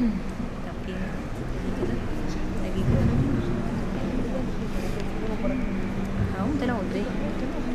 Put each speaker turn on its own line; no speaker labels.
طب ايه كده، اجي كده اهو طلع قدامي.